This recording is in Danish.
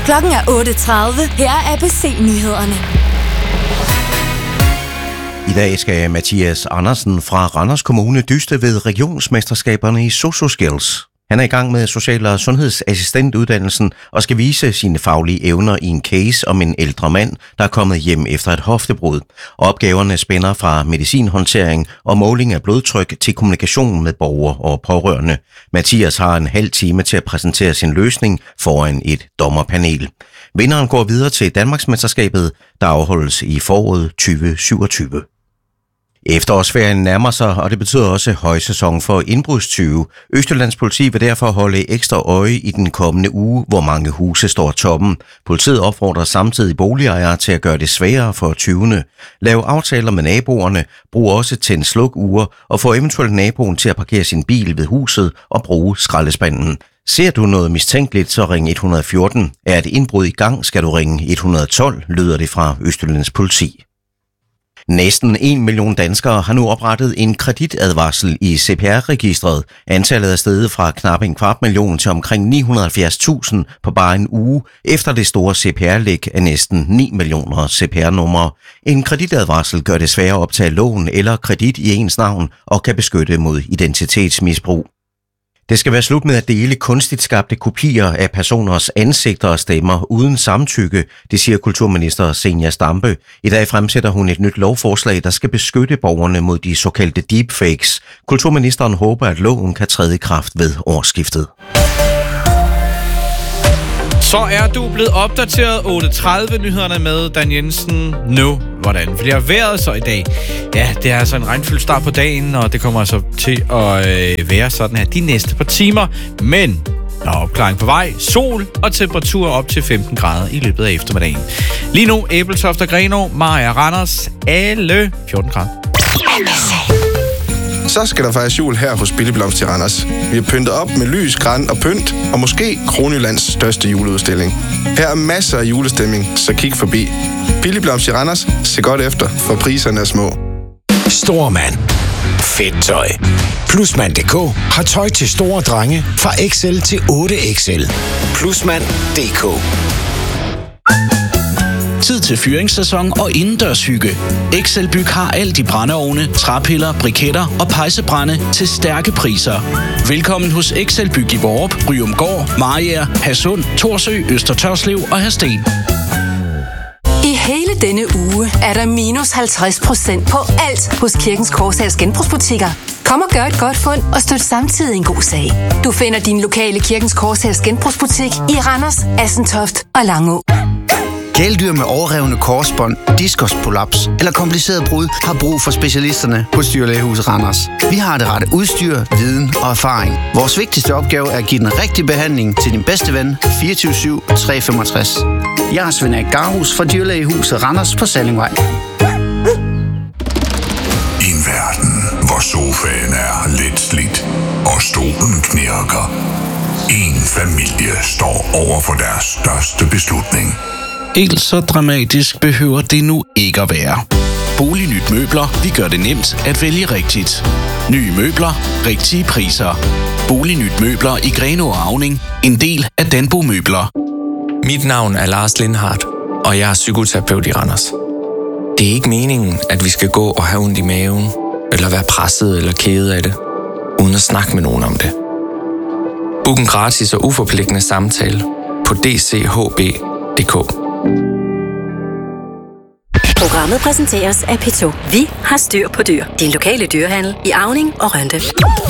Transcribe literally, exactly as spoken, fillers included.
Klokken er otte tredive. Her er A B C-nyhederne. I dag skal Mathias Andersen fra Randers Kommune dyste ved regionsmesterskaberne i SoSo-skills. Han er i gang med social- og sundhedsassistentuddannelsen og skal vise sine faglige evner i en case om en ældre mand, der er kommet hjem efter et hoftebrud. Opgaverne spænder fra medicinhåndtering og måling af blodtryk til kommunikation med borgere og pårørende. Mathias har en halv time til at præsentere sin løsning foran et dommerpanel. Vinderen går videre til Danmarksmesterskabet, der afholdes i foråret tyve syvogtyve. Efterårsferien nærmer sig, og det betyder også højsæson for indbrudstyve. Østjyllands politi vil derfor holde ekstra øje i den kommende uge, hvor mange huse står toppen. Politiet opfordrer samtidig boligejere til at gøre det sværere for tyvene. Lav aftaler med naboerne, brug også tænd sluk-ure og få eventuelt naboen til at parkere sin bil ved huset og bruge skraldespanden. Ser du noget mistænkeligt, så ring et hundrede og fjorten. Er et indbrud i gang, skal du ringe et hundrede og tolv, lyder det fra Østjyllands politi. Næsten en million danskere har nu oprettet en kreditadvarsel i C P R-registret. Antallet er steget fra knap en kvart million til omkring ni hundrede og halvfjerds tusind på bare en uge, efter det store C P R-læk af næsten ni millioner C P R-numre. En kreditadvarsel gør det sværere at optage lån eller kredit i ens navn og kan beskytte mod identitetsmisbrug. Det skal være slut med at dele kunstigt skabte kopier af personers ansigter og stemmer uden samtykke, det siger kulturminister Zenia Stampe. I dag fremsætter hun et nyt lovforslag, der skal beskytte borgerne mod de såkaldte deepfakes. Kulturministeren håber, at loven kan træde i kraft ved årsskiftet. Så er du blevet opdateret otte tredive nyhederne med Dan Jensen nu. Hvordan bliver vejret så i dag? Ja, det er altså en regnfyldt start på dagen, og det kommer altså til at øh, være sådan her de næste par timer. Men der er opklaring på vej, sol og temperatur op til femten grader i løbet af eftermiddagen. Lige nu Ebeltoft og Grenaa, Mariager, Randers, alle fjorten grader. Så skal der fejres jul her hos Billig Blomst i Randers. Vi har pyntet op med lys, gran og pynt, og måske Kronjyllands største juleudstilling. Her er masser af julestemning, så kig forbi. Billig Blomst i Randers. Se godt efter, for priserne er små. Stormand. Fedt tøj. Plusmand punktum d k har tøj til store drenge fra X L til otte X L. Plusmand punktum d k. Tid til fyringssæson og indendørshygge. X L Byg har alt i brændeovne, træpiller, briketter og pejsebrænde til stærke priser. Velkommen hos X L Byg i Vorup, Ryumgård, Mariager, Hadsund, Thorsø, Øster Tørslev og Hadsten. I hele denne uge er der minus halvtreds procent på alt hos Kirkens Korshærs genbrugsbutikker. Kom og gør et godt fund og støt samtidig en god sag. Du finder din lokale Kirkens Korshærs genbrugsbutik i Randers, Assentoft og Langå. Kæledyr med overrevne korsbånd, diskusprolaps eller kompliceret brud har brug for specialisterne på Dyrlægehuset Randers. Vi har det rette udstyr, viden og erfaring. Vores vigtigste opgave er at give den rigtige behandling til din bedste ven fireogtyve syv tre femogtres. Jeg er Svend Erik Garhus fra Dyrlægehuset Randers på Sallingvej. I en verden, hvor sofaen er lidt slidt og stolen knirker. En familie står over for deres største beslutning. Helt så dramatisk behøver det nu ikke at være. Bolignyt Møbler, vi gør det nemt at vælge rigtigt. Nye møbler, rigtige priser. Bolignyt Møbler i Grenaa og Auning, en del af Danbo Møbler. Mit navn er Lars Lindhardt, og jeg er psykoterapeut i Randers. Det er ikke meningen, at vi skal gå og have ondt i maven, eller være presset eller kede af det, uden at snakke med nogen om det. Book en gratis og uforpligtende samtale på d c h b punktum d k. Programmet præsenteres af P to. Vi har styr på dyr. Din lokale dyrehandel i Auning og Rønde.